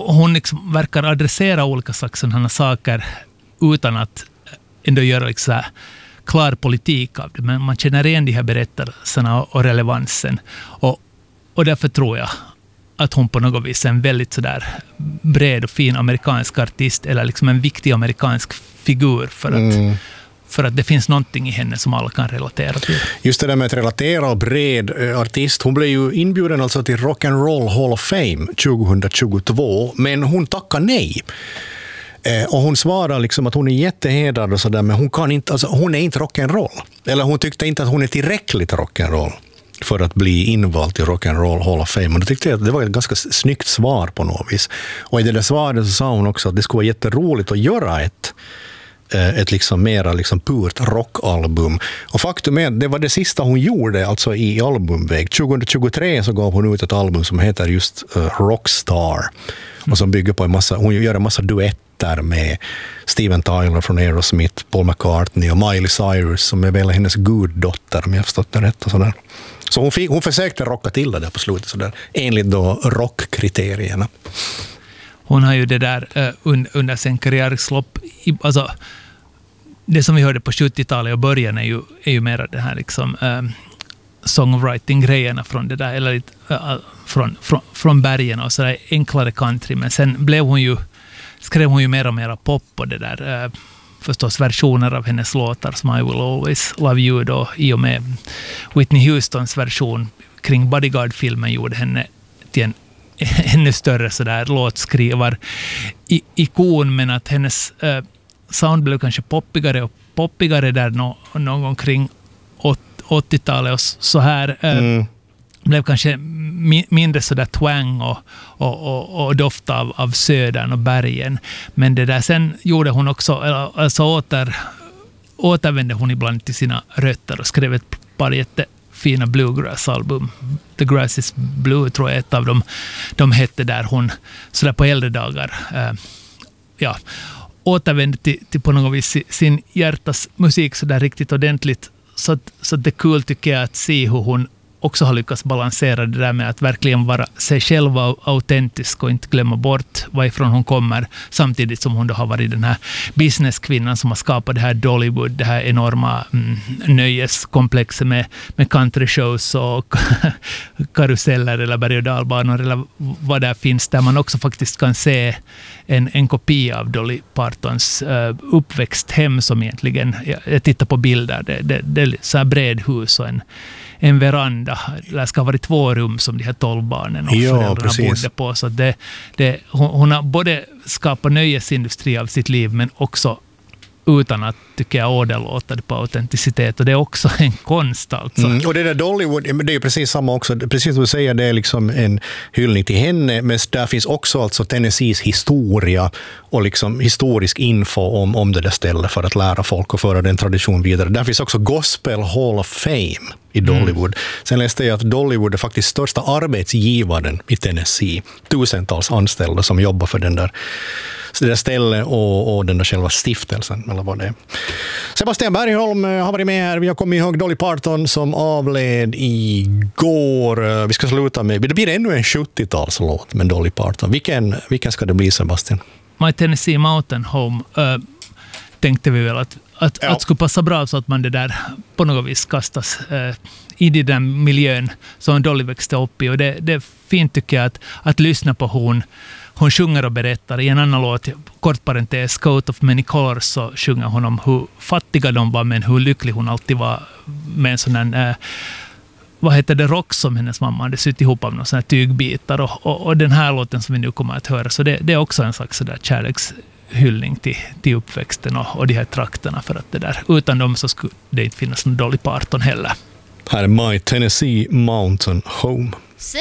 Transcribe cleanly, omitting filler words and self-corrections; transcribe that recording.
hon liksom verkar adressera olika slags sådana saker utan att ändå göra liksom klar politik av det. Men man känner igen de här berättelserna och relevansen. Och därför tror jag att hon på något vis är en väldigt sådär bred och fin amerikansk artist eller liksom en viktig amerikansk figur för att det finns någonting i henne som alla kan relatera till. Just det där med att relatera och bred artist. Hon blev ju inbjuden alltså till Rock and Roll Hall of Fame 2022, men hon tackar nej. Och hon svarar liksom att hon är jättehedrad och sådär, men hon kan inte, alltså hon är inte rock'n'roll. Eller hon tyckte inte att hon är tillräckligt rock'n'roll för att bli invald till Rock and Roll Hall of Fame. Och då tyckte jag att det var ett ganska snyggt svar på något vis. Och i det där svaret så sa hon också att det skulle vara jätteroligt att göra ett liksom mera liksom purt rockalbum. Och faktum är att det var det sista hon gjorde alltså i albumväg. 2023 så gav hon ut ett album som heter just Rockstar. Och som bygger på hon gör en massa duetter med Steven Tyler från Aerosmith, Paul McCartney och Miley Cyrus som är väl hennes guddotter om jag har förstått det rätt och sådär. Så hon försökte rocka till det där på slutet sådär, enligt då rockkriterierna. Hon har ju det där under sin karriärslopp, alltså det som vi hörde på 70-talet och början är ju mer det här liksom songwriting-grejerna från det där, eller från bergen och sådär enklare country, men sen skrev hon ju mer och mer pop och det där förstås versioner av hennes låtar som I Will Always Love You då, i och med Whitney Houstons version kring Bodyguard-filmen gjorde henne till en ännu större sådär låtskrivar-ikon, men att hennes sound blev kanske poppigare där någon gång kring 80-talet och så här blev kanske mindre sådär twang och doft av södern och bergen. Men det där sen gjorde hon också, alltså återvände hon ibland till sina rötter och skrev ett par jättefina bluegrass-album. The Grass is Blue tror jag ett av dem. De hette där hon sådär på äldre dagar återvände till på något vis sin hjärtas musik sådär riktigt ordentligt. Så det är kul tycker jag att se hur hon också har lyckats balansera det där med att verkligen vara sig själv autentisk och inte glömma bort varifrån hon kommer, samtidigt som hon då har varit den här businesskvinnan som har skapat det här Dollywood, det här enorma nöjeskomplexet med countryshows och karuseller eller berg- och dalbanor eller vad där finns, där man också faktiskt kan se en kopia av Dolly Partons uppväxthem som egentligen, jag tittar på bilder, det är så här bred hus och en veranda. Det ska ha varit 2 rum som de här 12 barnen och föräldrarna bodde på. Så hon har både skapat nöjesindustri av sitt liv, men också utan att, tycker jag, åderlåta det på autenticitet. Och det är också en konst alltså. Och det där Dollywood, det är ju precis samma också. Precis som du säger, det är liksom en hyllning till henne. Men där finns också alltså Tennessees historia och liksom historisk info om det där stället för att lära folk och föra den tradition vidare. Där finns också Gospel Hall of Fame i Dollywood. Sen läste jag att Dollywood är faktiskt största arbetsgivaren i Tennessee. Tusentals anställda som jobbar för den där stället och den där själva stiftelsen eller vad det är. Sebastian Bergholm har varit med här. Vi har kommit ihåg Dolly Parton som avled igår. Vi ska sluta med, det blir ännu en 70-talslåt med Dolly Parton. Vilken ska det bli, Sebastian? My Tennessee Mountain Home tänkte vi väl att skulle passa bra så att man det där på något vis kastas i den miljön som Dolly växte upp i. Och det är fint tycker jag att lyssna på hon sjunger och berättar. I en annan låt, kort parentes, Coat of Many Colors, så sjunger hon om hur fattiga de var men hur lycklig hon alltid var med en sån här vad heter det, rock som hennes mamma hade sytt ihop av några såna här tygbitar och den här låten som vi nu kommer att höra, så det är också en slags sådär kärlekshyllning till uppväxten och de här trakterna, för att det där, utan dem så skulle det inte finnas någon Dolly Parton heller. Här är My Tennessee Mountain Home.